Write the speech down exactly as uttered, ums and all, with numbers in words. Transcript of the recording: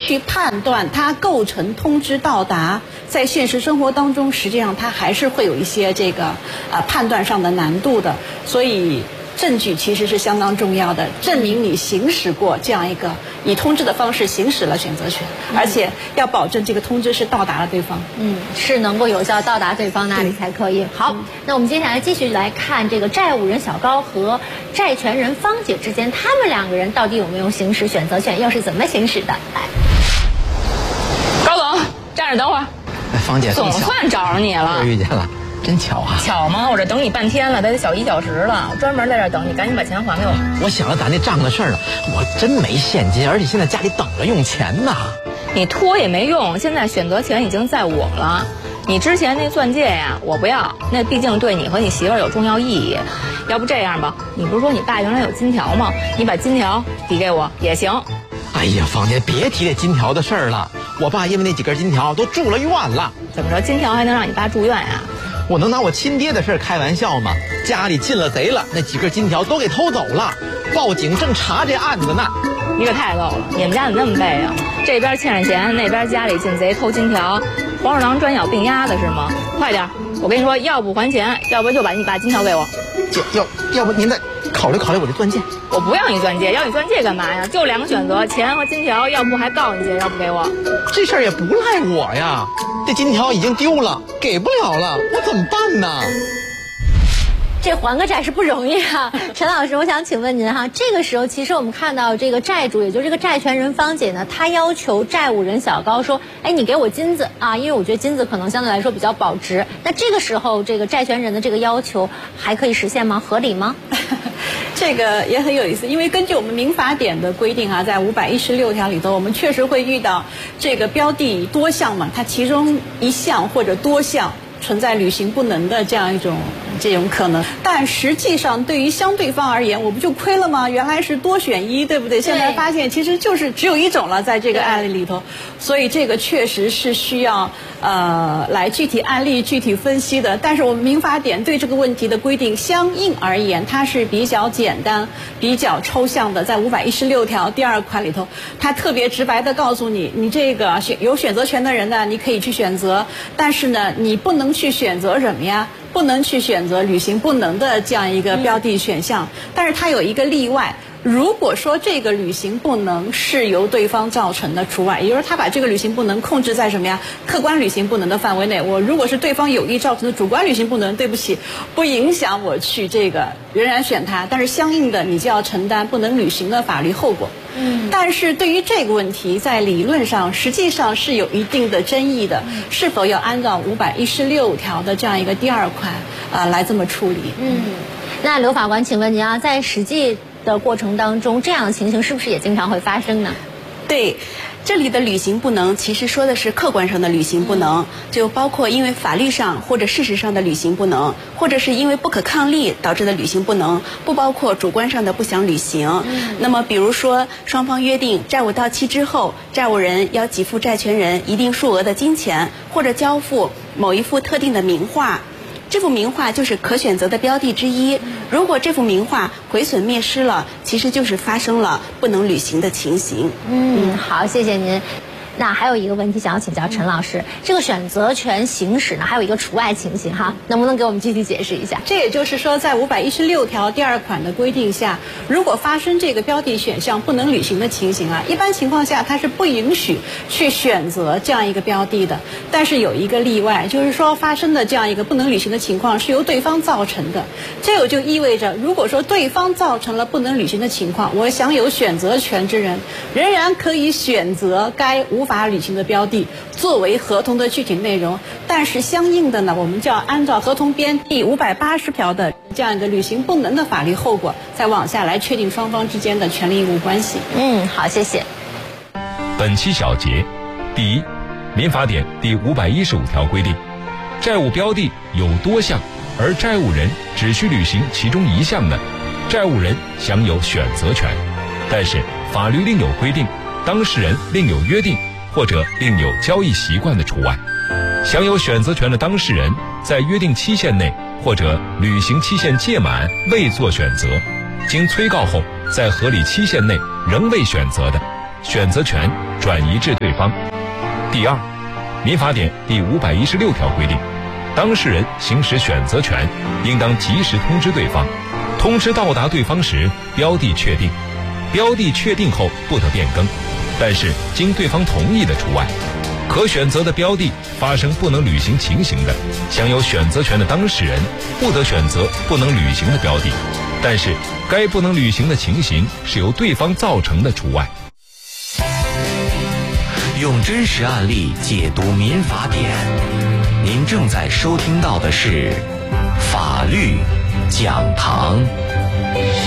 去判断它构成通知到达，在现实生活当中，实际上它还是会有一些这个呃判断上的难度的，所以证据其实是相当重要的，证明你行使过这样一个以通知的方式行使了选择权，嗯、而且要保证这个通知是到达了对方， 嗯，是能够有效到达对方那里才可以。好，嗯、那我们接下来继续来看这个债务人小高和债权人芳姐之间，他们两个人到底有没有行使选择权，又是怎么行使的？来， 高总，站着等会儿。 哎，芳姐， 总算找着你了， 遇见了。真巧啊！ 巧吗？我这等你半天了，得小一小时了，我专门在这儿等你，赶紧把钱还给我。 我想了咱那账的事儿了，我真没现金，而且现在家里等着用钱呢。 你拖也没用，现在选择权已经在我了。你之前那钻戒呀，我不要，那毕竟对你和你媳妇儿有重要意义。要不这样吧，你不是说你爸原来有金条吗？你把金条抵给我也行。 哎呀，芳姐，别提这金条的事儿了。我爸因为那几根金条都住了院了。 怎么着，金条还能让你爸住院呀？ 我能拿我亲爹的事开玩笑吗？家里进了贼了，那几根金条都给偷走了，报警正查这案子呢。 你可太漏了，你们家怎么那么背啊？这边欠着钱，那边家里进贼偷金条，黄鼠狼专咬病鸭子是吗？快点，我跟你说，要不还钱，要不就把你把金条给我。 要要不您再考虑考虑我这钻戒。 我不要你钻戒，要你钻戒干嘛呀？就两个选择，钱和金条，要不还告你去，要不给我。 这事儿也不赖我呀，这金条已经丢了，给不了了，我怎么办呢？ 这还个债是不容易啊，陈老师，我想请问您哈，这个时候其实我们看到这个债主，也就是这个债权人芳姐呢，她要求债务人小高说，哎，你给我金子啊，因为我觉得金子可能相对来说比较保值。那这个时候，这个债权人的这个要求还可以实现吗？合理吗？ 这个也很有意思，因为根据我们民法典的规定啊，在五百一十六条里头，我们确实会遇到这个标的多项嘛，它其中一项或者多项存在履行不能的这样一种这种可能，但实际上对于相对方而言，我不就亏了吗？原来是多选一，对不对？现在发现其实就是只有一种了，在这个案例里头，所以这个确实是需要呃来具体案例具体分析的。但是我们民法典对这个问题的规定相应而言，它是比较简单、比较抽象的。在五百一十六条第二款里头，它特别直白的告诉你，你这个选有选择权的人呢，你可以去选择，但是呢，你不能去选择什么呀？不能去选择履行不能的这样一个标的选项，但是它有一个例外。如果说这个履行不能是由对方造成的除外，也就是他把这个履行不能控制在什么呀？客观履行不能的范围内。我如果是对方有意造成的主观履行不能，对不起，不影响我去这个仍然选它，但是相应的你就要承担不能履行的法律后果。嗯，但是对于这个问题，在理论上实际上是有一定的争议的，嗯、是否要按照五百一十六条的这样一个第二款啊、呃、来这么处理？ 嗯，那刘法官，请问您啊，在实际的过程当中，这样的情形是不是也经常会发生呢？ 对，这里的履行不能其实说的是客观上的履行不能，就包括因为法律上或者事实上的履行不能，或者是因为不可抗力导致的履行不能，不包括主观上的不想履行。嗯、那么比如说双方约定债务到期之后，债务人要给付债权人一定数额的金钱，或者交付某一幅特定的名画，这幅名画就是可选择的标的之一。如果这幅名画毁损灭失了，其实就是发生了不能履行的情形。 嗯，好，谢谢您。那还有一个问题想要请教陈老师，这个选择权行使呢，还有一个除外情形哈，能不能给我们具体解释一下？ 这也就是说，在五百一十六条第二款的规定下，如果发生这个标的选项不能履行的情形啊，一般情况下它是不允许去选择这样一个标的的。但是有一个例外，就是说发生的这样一个不能履行的情况是由对方造成的，这个就意味着，如果说对方造成了不能履行的情况，我享有选择权之人仍然可以选择该无法履行的标的作为合同的具体内容，但是相应的呢，我们就要按照合同编第五百八十条的这样一个履行不能的法律后果，再往下来确定双方之间的权利义务关系。 嗯，好，谢谢。 本期小结：第一，民法典第五百一十五条规定，债务标的有多项，而债务人只需履行其中一项的，债务人享有选择权。但是法律另有规定，当事人另有约定或者另有交易习惯的除外。享有选择权的当事人在约定期限内或者履行期限届满未做选择，经催告后在合理期限内仍未选择的， 选择权转移至对方。第二，民法典第五百一十六条规定，当事人行使选择权，应当及时通知对方，通知到达对方时，标的确定，标的确定后不得变更，但是经对方同意的除外。可选择的标的发生不能履行情形的，享有选择权的当事人不得选择不能履行的标的，但是该不能履行的情形是由对方造成的除外。 用真实案例解读民法典，您正在收听到的是法律讲堂。